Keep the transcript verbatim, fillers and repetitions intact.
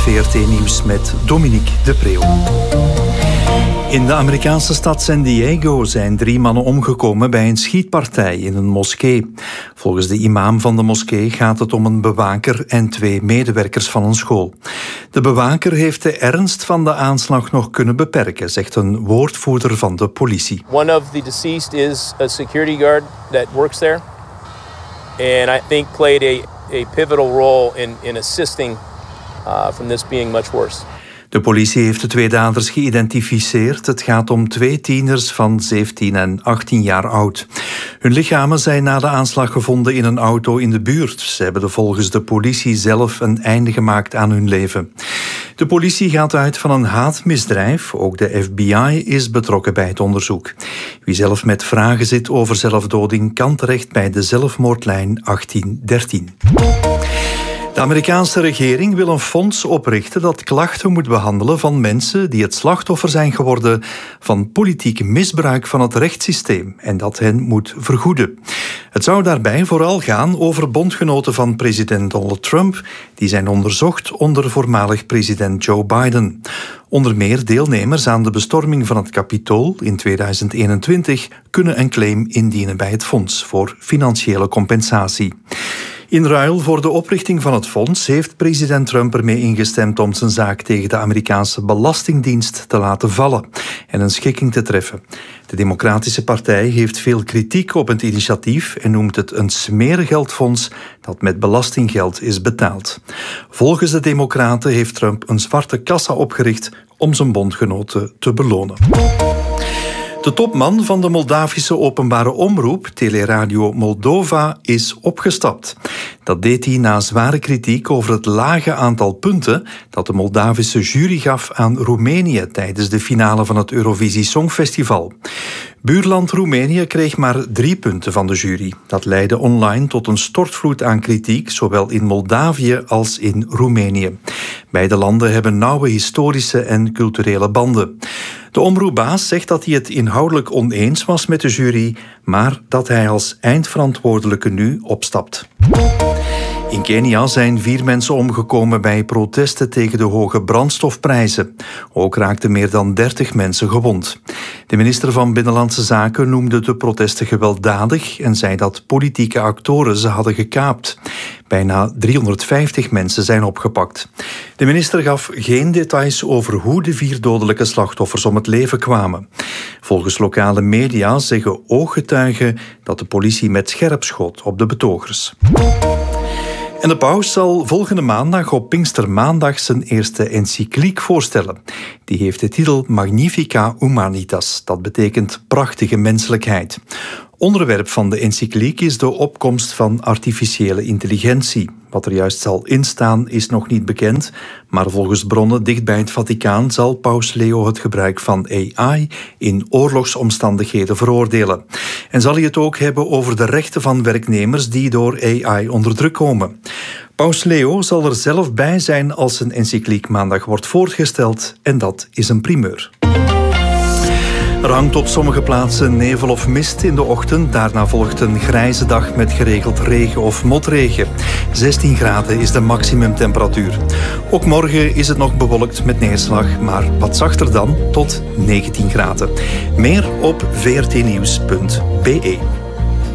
V R T Nieuws met Dominique de Preeuw. In de Amerikaanse stad San Diego zijn drie mannen omgekomen bij een schietpartij in een moskee. Volgens de imam van de moskee gaat het om een bewaker en twee medewerkers van een school. De bewaker heeft de ernst van de aanslag nog kunnen beperken, zegt een woordvoerder van de politie. One of the deceased is a security guard that works there, and I think played a, a pivotal role in, in assisting uh, from this being much worse. De politie heeft de twee daders geïdentificeerd. Het gaat om twee tieners van zeventien en achttien jaar oud. Hun lichamen zijn na de aanslag gevonden in een auto in de buurt. Ze hebben volgens de politie zelf een einde gemaakt aan hun leven. De politie gaat uit van een haatmisdrijf. Ook de F B I is betrokken bij het onderzoek. Wie zelf met vragen zit over zelfdoding kan terecht bij de zelfmoordlijn achttien dertien. De Amerikaanse regering wil een fonds oprichten dat klachten moet behandelen van mensen die het slachtoffer zijn geworden van politiek misbruik van het rechtssysteem en dat hen moet vergoeden. Het zou daarbij vooral gaan over bondgenoten van president Donald Trump die zijn onderzocht onder voormalig president Joe Biden. Onder meer deelnemers aan de bestorming van het Capitool in tweeduizend eenentwintig kunnen een claim indienen bij het fonds voor financiële compensatie. In ruil voor de oprichting van het fonds heeft president Trump ermee ingestemd om zijn zaak tegen de Amerikaanse Belastingdienst te laten vallen en een schikking te treffen. De Democratische Partij heeft veel kritiek op het initiatief en noemt het een smerengeldfonds dat met belastinggeld is betaald. Volgens de Democraten heeft Trump een zwarte kassa opgericht om zijn bondgenoten te belonen. De topman van de Moldavische openbare omroep, Teleradio Moldova, is opgestapt. Dat deed hij na zware kritiek over het lage aantal punten dat de Moldavische jury gaf aan Roemenië tijdens de finale van het Eurovisie Songfestival. Buurland Roemenië kreeg maar drie punten van de jury. Dat leidde online tot een stortvloed aan kritiek, zowel in Moldavië als in Roemenië. Beide landen hebben nauwe historische en culturele banden. De omroepbaas zegt dat hij het inhoudelijk oneens was met de jury, maar dat hij als eindverantwoordelijke nu opstapt. In Kenia zijn vier mensen omgekomen bij protesten tegen de hoge brandstofprijzen. Ook raakten meer dan dertig mensen gewond. De minister van Binnenlandse Zaken noemde de protesten gewelddadig en zei dat politieke actoren ze hadden gekaapt. Bijna driehonderdvijftig mensen zijn opgepakt. De minister gaf geen details over hoe de vier dodelijke slachtoffers om het leven kwamen. Volgens lokale media zeggen ooggetuigen dat de politie met scherp schoot op de betogers. En de paus zal volgende maandag op Pinkstermaandag zijn eerste encycliek voorstellen. Die heeft de titel Magnifica Humanitas, dat betekent prachtige menselijkheid. Onderwerp van de encycliek is de opkomst van artificiële intelligentie. Wat er juist zal instaan is nog niet bekend, maar volgens bronnen dicht bij het Vaticaan zal paus Leo het gebruik van A I in oorlogsomstandigheden veroordelen. En zal hij het ook hebben over de rechten van werknemers die door A I onder druk komen. Paus Leo zal er zelf bij zijn als zijn encycliek maandag wordt voorgesteld en dat is een primeur. Er hangt op sommige plaatsen nevel of mist in de ochtend. Daarna volgt een grijze dag met geregeld regen of motregen. zestien graden is de maximumtemperatuur. Ook morgen is het nog bewolkt met neerslag, maar wat zachter dan, tot negentien graden. Meer op v r t nieuws punt b e.